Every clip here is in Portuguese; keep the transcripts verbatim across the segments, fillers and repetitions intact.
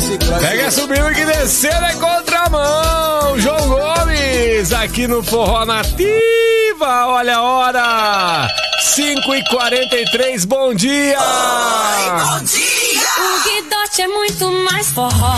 Pega subindo que descer é contramão. João Gomes, aqui no Forró Nativa. Olha a hora. cinco e quarenta e três, bom dia. Oi, bom dia. O Guidote é muito mais forró.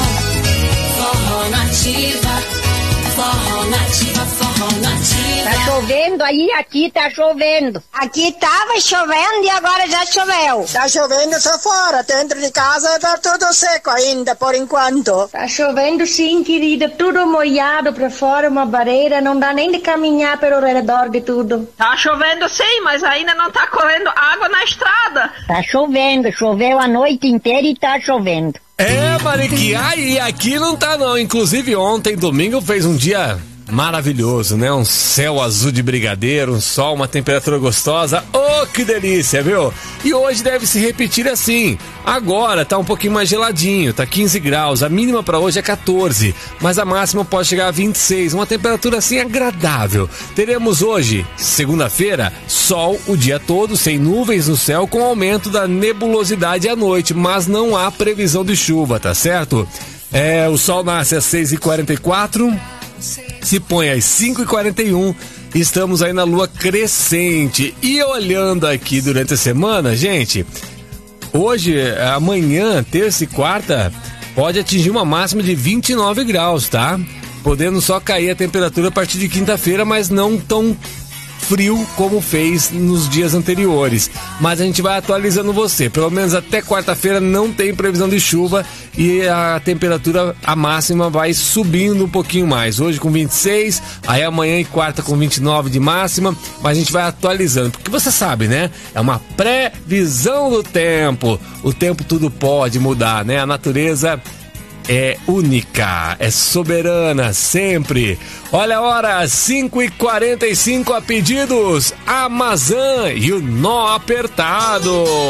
Forró Nativa. Forró Nativa, Forró Nativa. Tá chovendo aí, aqui tá chovendo. Aqui tava chovendo e agora já choveu. Tá chovendo só fora, dentro de casa tá tudo seco ainda, por enquanto. Tá chovendo sim, querida, tudo molhado pra fora, uma barreira, não dá nem de caminhar pelo redor de tudo. Tá chovendo sim, mas ainda não tá correndo água na estrada. Tá chovendo, choveu a noite inteira e tá chovendo. É, Mariquinha, e aqui não tá não, inclusive ontem, domingo, fez um dia maravilhoso, né? Um céu azul de brigadeiro, um sol, uma temperatura gostosa. Oh, que delícia, viu? E hoje deve se repetir assim. Agora tá um pouquinho mais geladinho, tá quinze graus, a mínima para hoje é quatorze, mas a máxima pode chegar a vinte e seis, uma temperatura assim agradável. Teremos hoje, segunda-feira, sol o dia todo, sem nuvens no céu, com aumento da nebulosidade à noite, mas não há previsão de chuva, tá certo? É, o sol nasce às seis e quarenta e quatro, se põe às cinco e quarenta e um, estamos aí na lua crescente. E olhando aqui durante a semana, gente, hoje, amanhã, terça e quarta, pode atingir uma máxima de vinte e nove graus, tá? Podendo só cair a temperatura a partir de quinta-feira, mas não tão frio como fez nos dias anteriores. Mas a gente vai atualizando você. Pelo menos até quarta-feira não tem previsão de chuva e a temperatura, a máxima, vai subindo um pouquinho mais. Hoje com vinte e seis, aí amanhã e quarta com vinte e nove de máxima, mas a gente vai atualizando. Porque você sabe, né? É uma previsão do tempo. O tempo tudo pode mudar, né? A natureza é única, é soberana, sempre. Olha a hora, cinco e quarenta e cinco, a pedidos, Amazon e o Nó Apertado.